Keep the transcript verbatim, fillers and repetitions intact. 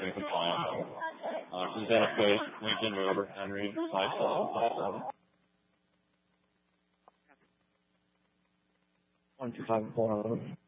and compliant. Uh, Susanna Place, Lincoln, Robert, Henry, five seven five seven. One two five four eleven.